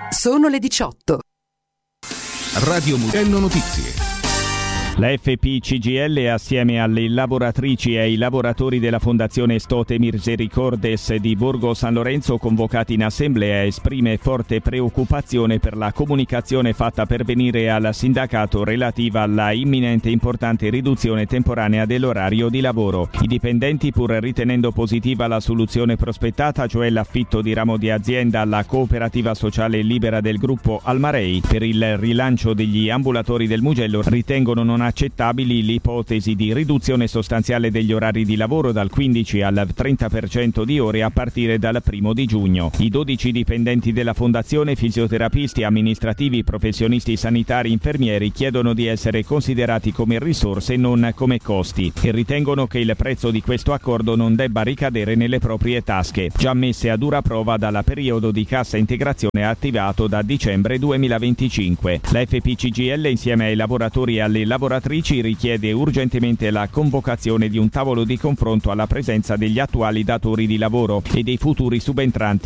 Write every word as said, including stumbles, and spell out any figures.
Sono le diciotto. Radio Mugello Notizie. La F P C G I L, assieme alle lavoratrici e ai lavoratori della Fondazione Stote Misericordes di Borgo San Lorenzo convocati in assemblea, esprime forte preoccupazione per la comunicazione fatta pervenire al sindacato relativa alla imminente importante riduzione temporanea dell'orario di lavoro. I dipendenti, pur ritenendo positiva la soluzione prospettata, cioè l'affitto di ramo di azienda alla cooperativa sociale libera del gruppo Almarei per il rilancio degli ambulatori del Mugello, ritengono non accettabili l'ipotesi di riduzione sostanziale degli orari di lavoro dal quindici al trenta per cento di ore a partire dal primo di giugno. I dodici dipendenti della fondazione, fisioterapisti, amministrativi, professionisti sanitari, infermieri, chiedono di essere considerati come risorse e non come costi e ritengono che il prezzo di questo accordo non debba ricadere nelle proprie tasche, già messe a dura prova dal periodo di cassa integrazione attivato da dicembre duemilaventicinque. La F P C G I L, insieme ai lavoratori e alle lavoratrici, richiede urgentemente la convocazione di un tavolo di confronto alla presenza degli attuali datori di lavoro e dei futuri subentranti